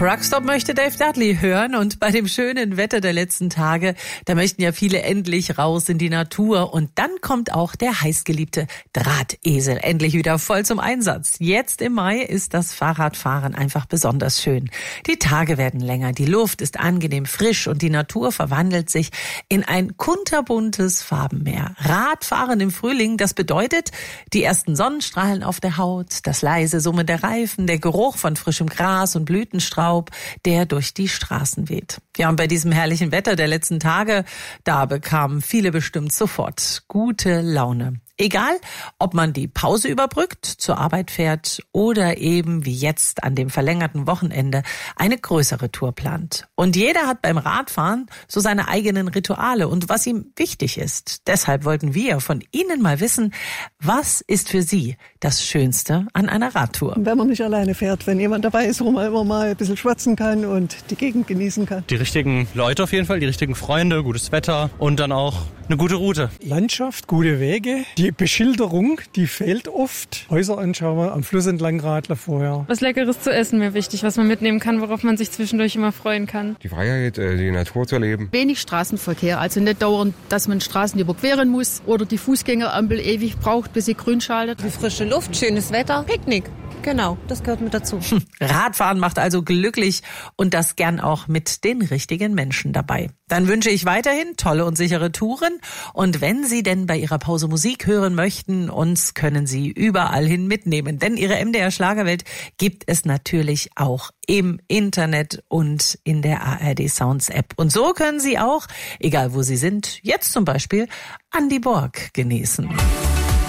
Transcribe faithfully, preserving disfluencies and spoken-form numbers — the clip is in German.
Truckstop möchte Dave Dudley hören und bei dem schönen Wetter der letzten Tage, da möchten ja viele endlich raus in die Natur und dann kommt auch der heißgeliebte Drahtesel endlich wieder voll zum Einsatz. Jetzt im Mai ist das Fahrradfahren einfach besonders schön. Die Tage werden länger, die Luft ist angenehm frisch und die Natur verwandelt sich in ein kunterbuntes Farbenmeer. Radfahren im Frühling, das bedeutet die ersten Sonnenstrahlen auf der Haut, das leise Summen der Reifen, der Geruch von frischem Gras und Blütenstrauch, der durch die Straßen weht. Ja, und bei diesem herrlichen Wetter der letzten Tage, da bekamen viele bestimmt sofort gute Laune. Egal, ob man die Pause überbrückt, zur Arbeit fährt oder eben wie jetzt an dem verlängerten Wochenende eine größere Tour plant. Und jeder hat beim Radfahren so seine eigenen Rituale und was ihm wichtig ist. Deshalb wollten wir von Ihnen mal wissen, was ist für Sie das Schönste an einer Radtour? Wenn man nicht alleine fährt, wenn jemand dabei ist, wo man immer mal ein bisschen schwatzen kann und die Gegend genießen kann. Die richtigen Leute auf jeden Fall, die richtigen Freunde, gutes Wetter und dann auch eine gute Route. Landschaft, gute Wege, die Beschilderung, die fehlt oft. Häuser anschauen, am Fluss entlang Radler vorher. Was Leckeres zu essen wäre wichtig, was man mitnehmen kann, worauf man sich zwischendurch immer freuen kann. Die Freiheit, die Natur zu erleben. Wenig Straßenverkehr, also nicht dauernd, dass man Straßen überqueren muss oder die Fußgängerampel ewig braucht, bis sie grün schaltet. Die frische Luft, schönes Wetter, Picknick. Genau, das gehört mit dazu. Radfahren macht also glücklich und das gern auch mit den richtigen Menschen dabei. Dann wünsche ich weiterhin tolle und sichere Touren und wenn Sie denn bei Ihrer Pause Musik hören möchten, uns können Sie überall hin mitnehmen, denn Ihre M D R Schlagerwelt gibt es natürlich auch im Internet und in der A R D Sounds App. Und so können Sie auch, egal wo Sie sind, jetzt zum Beispiel Andy Borg genießen.